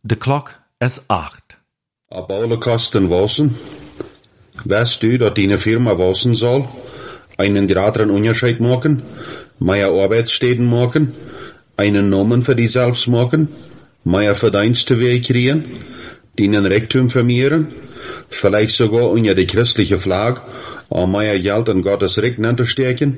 De klok is 8. Op alle kosten wassen. Weißt du, dat die Firma wassen soll? Einen graderen Unterschied machen? Mehr Arbeitsstätten machen? Einen Namen für die selbst machen? Mehr Verdienste kriegen? Dienen Reichtum vermehren? Vielleicht sogar unter die christliche Flagge, um mehr Geld in Gottes Reich zu stecken?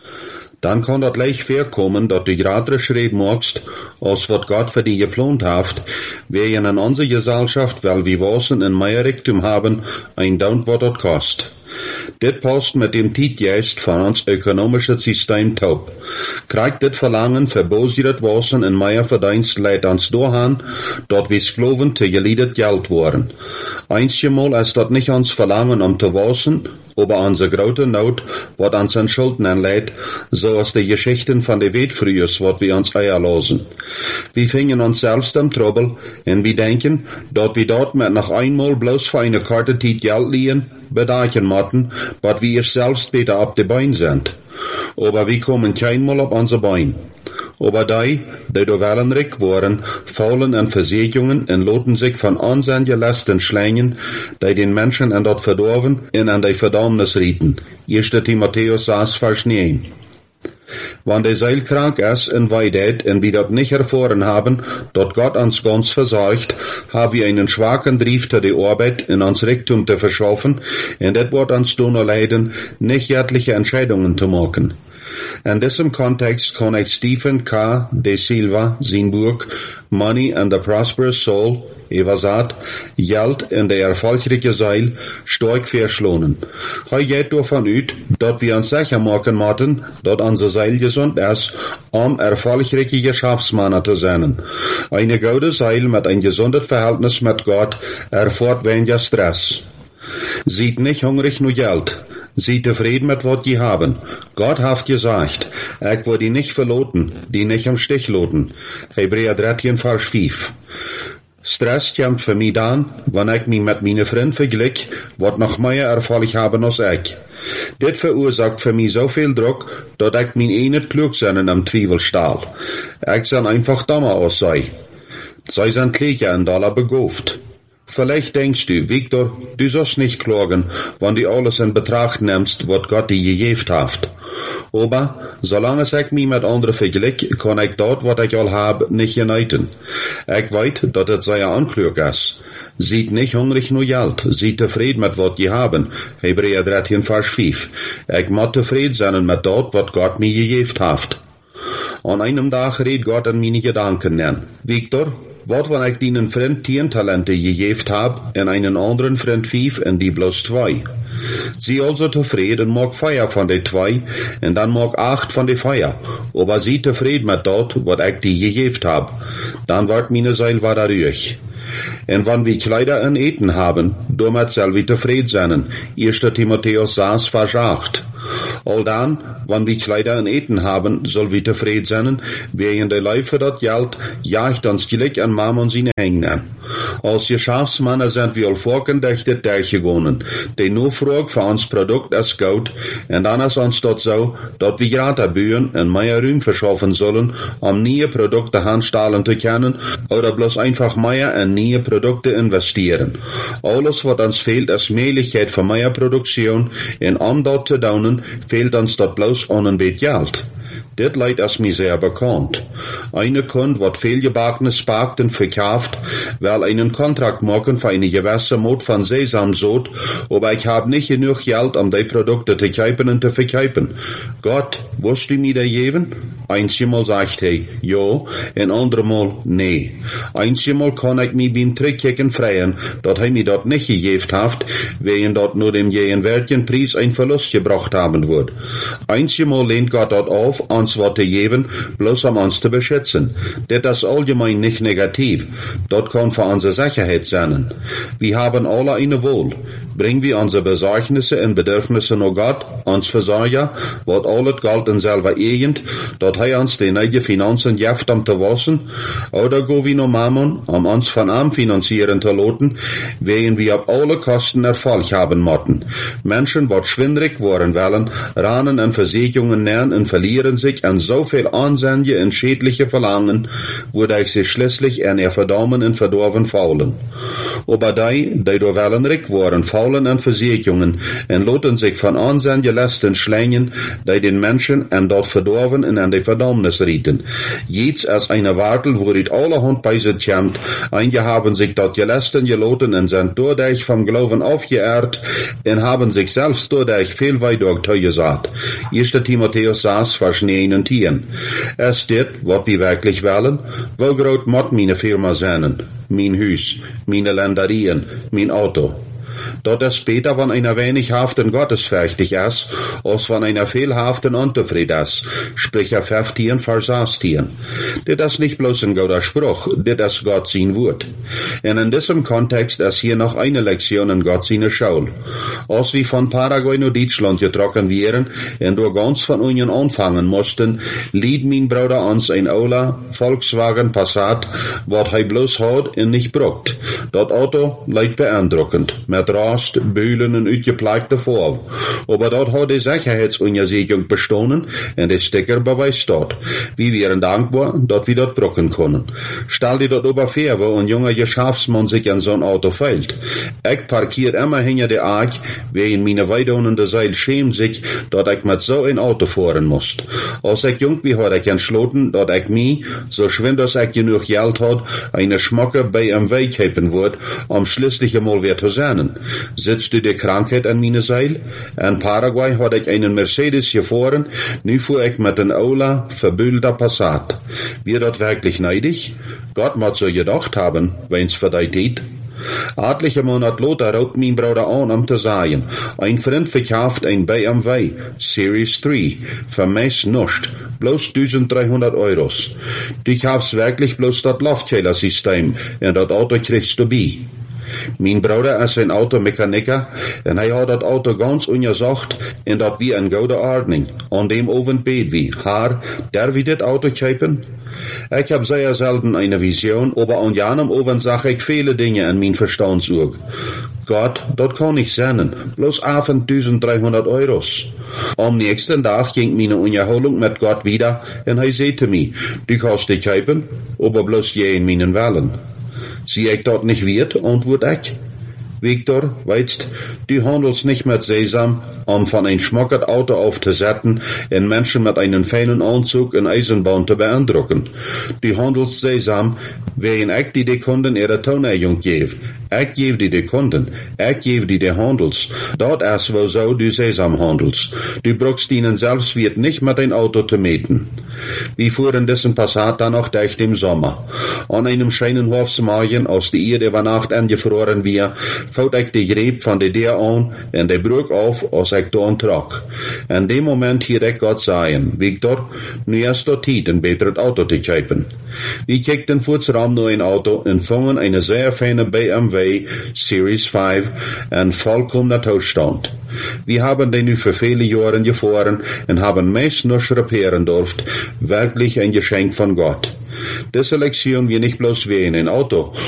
Dann kann das leicht vorkommen, dass du gradere Schritt machst, als was Gott für dich geplant hat, während in unserer Gesellschaft, weil wir wissen, in mehr Reichtum haben, ein Daunt, was das kostet. Dit passt mit dem Zeitgeist von uns ökonomischen System taub. Kriegt dit Verlangen für bosiert Wassen in mehr Verdienst leidt uns dahin, dort wir Sklaven zu geliedet Geld waren. Einmal ist das nicht uns Verlangen zu wassen, aber unsere große Not, was uns an Schulden anleiht, so als die Geschichten von der Welt früher, was wir uns einlassen. Wir fingen uns selbst im Trouble, und wir denken, dass wir dort mit noch einmal bloß für eine Karte Zeit Geld liehen, bedachen motten, was wir selbst wieder auf die Beine sind. Aber wir kommen keinmal auf unser Bein. Aber die da wellenreich waren, faulen an Versicherungen und loten sich von ansehnlichen Lasten schlängen, die den Menschen an dort verdorben und an die Verdammnis rieten. 1. Timotheus 6, Vers 9. Wenn der Seil krank ist und weidet und wir dort nicht erfahren haben, dort Gott uns ganz versorgt, haben wir einen schwachen Drief zu der Arbeit in uns Reichtum zu verschaffen, und das wird uns nur leiden, nicht jährliche Entscheidungen zu machen. In diesem Kontext kann ich Stephen K. de Silva, sein Buch Money and the Prosperous Soul, übersagt, Geld in der erfolgreiche Seil, stark verschlonen. Er geht davon aus, dass wir uns sicher machen müssen, dass unser Seil gesund ist, um erfolgreiche Geschäftsmänner zu sein. Eine gute Seil mit einem gesunden Verhältnis mit Gott erfordert weniger Stress. Seid nicht hungrig nur Geld. Seid zufrieden mit was die haben. Gott hat gesagt, ich will die nicht verloten, die nicht im Stich loten. Hebräer 13, Vers 5. Stress kommt für mich dann, wenn ich mich mit meinen Freunden vergleiche, was noch mehr Erfolg haben als ich. Dit verursacht für mich so viel Druck, dass ich mein eigenes Klugsein am Zweifel stahl. Ich san einfach dummer als sei. Sei sind Kläger in Dollar begauft. Vielleicht denkst du, Victor, du sollst nicht klagen, wenn du alles in Betracht nimmst, was Gott dir gegeben hat. Aber, solange ich mich mit anderen vergleiche, kann ich dort, was ich all habe, nicht uniten. Ich weiß, dass es sehr anklug ist. Seid nicht hungrig nur Geld, seid zufrieden mit was ihr haben. Hebräer 13, Vers 5. Ich muss zufrieden sein mit dort, was Gott mir gegeben hat. An einem Tag redet Gott an meine Gedanken nennen. Victor, was, wenn ich deinen Freund 10 Talente gegeben hab, und einen anderen Freund 5 und die bloß 2? Sie also zufrieden mag Feier von den 2, und dann mag 8 von den Feier. Aber sie zufrieden mit dort, was ich die gegeben hab. Dann wird meine Seil wieder ruhig. Und wenn wir Kleider und Eten haben, damit soll wir zufrieden sein. 1. Timotheus 6, Vers 8. All dann, wenn wir Kleider und Eten haben, soll wir zufrieden sein, während der Läufe das Geld jagt uns gleich an Mammon seine hängen. Als Geschäftsmänner sind wir all vorgedächtet durchgegangen. Die nur Frage für uns Produkt ist gut, und dann ist uns dort so, dass wir gerade bühen und mehr Raum verschaffen sollen, um neue Produkte handstellen zu können, oder bloß einfach mehr in neue Produkte investieren. Alles, was uns fehlt, ist Möglichkeit für mehr Produktion, und um dort zu daunen, fehlt uns dort bloß an ein bisschen Geld. Dit Leid ist mir sehr bekannt. Eine Kunde, wat viel gebackenes backt und verkauft, will einen Kontrakt machen für eine gewisse Mode von Sesamsod, aber ich hab nicht genug Geld, um die Produkte zu kaufen und zu verkaufen. Gott, wirst du mir da geben? Einmal sagt er, ja, und andermal, nee. Einmal kann ich mich beim Trickkicken freien, dass er mir dort nicht gegeben hat, während dort nur dem gegenwärtigen Preis ein Verlust gebracht haben wird. Einmal lehnt Gott dort auf, uns was zu geben, bloß um uns zu beschützen. Das ist allgemein nicht negativ. Dort kann für unsere Sicherheit sein. Wir haben alle eine Wohl. Bringen wir unsere Besorgnisse und Bedürfnisse nur Gott, uns Versorger, wird alles Geld in selber Gegend, dort er uns die neue Finanzen gibt, um zu waschen, oder go wir nur Mammon, um uns von arm finanzieren zu loten, während wir auf alle Kosten Erfolg haben motten. Menschen, die schwindrig worden wollen, ranen an Versicherungen nähren und verlieren sich sich an so viel Ansenje und schädliche Verlangen, wodurch sie schließlich in ihr Verdammen und Verdorven faulen. Aber die durch Wellen rik waren, faulen an Versicherungen und loten sich von Ansenje Lasten schlängen, die den Menschen an dort verdorven und an die Verdammnis rieten. Jetzt als eine Wartel, wo dit allerhand bei sich kämmt, einige haben sich dort Lasten geloten und sind dadurch vom Glauben aufgeehrt und haben sich selbst dadurch viel weit durch gesagt. 1. Timotheus 6, Vers 9 und 10. Es steht, was wir wirklich wollen, wo groß mott meine Firma sein, mein Haus, meine Länderien, mein Auto. Dort es später von einer wenig haften gottesfürchtig ist, als von einer fehlhaften unzufrieden ist. Sprich 15, Vers 16. Das ist nicht bloß ein guter Spruch, das ist Gott sein Wort. Und in diesem Kontext ist hier noch eine Lektion in Gott seine Schule. Als wir von Paraguay nach Deutschland getroffen wären und durch ganz von Union anfangen mussten, liet mein Bruder uns ein Ola Volkswagen Passat, was er bloß hat und nicht braucht. Das Auto leicht beeindruckend, mit Rast, Bühlen und uitgeplagte Farbe. Aber dort hat die Sicherheitsuntersuchung bestanden und der Sticker beweist dort. Wir wären dankbar, dass wir dort brücken können. Stell dir dort oberfair, wo ein junger Geschäftsmann sich in so ein Auto fällt. Ich parkiert immer hinter der Arg, wer in meine weidonende Seil schämt sich, dass ich mit so ein Auto fahren muss. Als ich jung wie hatte ich entschlossen, dass ich mich, so schwind als ich genug Geld hat, eine schmacke BMW kaufen wird, um schließlich einmal wieder zu sein. Sitzt du die Krankheit an meine Seil? In Paraguay hatte ich einen Mercedes gefahren, nu fuhr ich mit einem Ola verbühlter Passat. Wir dort wirklich neidig? Gott muss so gedacht haben, wenn's für dich geht. Etliche Monate später ruft mein Bruder an, zu sagen, ein Freund verkauft ein BMW Series 3 für meist nichts, bloß 1300 €. Du kaufst wirklich bloß das Luftkehlersystem und das Auto kriegst du bei. Mein Bruder ist ein Automechaniker und er hat das Auto ganz untersucht und das wie in guter Ordnung. An dem Abend bet wie, Herr, darf ich das Auto kaufen? Ich hab sehr selten eine Vision, aber an jenem Abend sag ich viele Dinge in mein Verstandsuhr. Gott, das kann nicht sein, bloß 1300 €. Am nächsten Tag ging meine Unterholung mit Gott wieder und er sagte mir, du kannst dich kaufen, aber bloß je in meinen Wellen. Sie ich dort nicht wird, antwort ich. Victor, weißt, du handelst nicht mit Sesam, um von ein schmackert Auto aufzusetzen und Menschen mit einem feinen Anzug und Eisenbahn zu beeindrucken. Du handelst Sesam, wen ich die Kunden ihre Toneilung gebe. Ich gebe die Kunden, ich gebe die Handels. Dort ist wo so du Sesam handelst. Du brauchst ihnen selbst wird nicht mit ein Auto zu mieten. Wir fuhren diesen Passat dann auch durch den Sommer. An einem schönen Hofsmorgen, aus der Erde über Nacht angefroren wir, fällt ich die Gräb von der Deur an und der Brück auf, als ich da trug. In dem Moment hier ich Gott sagen, Victor, nu ist doch Zeit, ein besseres Auto zu kaufen. Wir kickten furzraum nur ein Auto und fingen eine sehr feine BMW Series 5 in vollkommener Zustand. Wir haben den nu für viele Jahre gefahren und haben meist nur reparieren durft, wirklich ein Geschenk von Gott. Diese Lektion wir nicht bloß wie in ein Auto,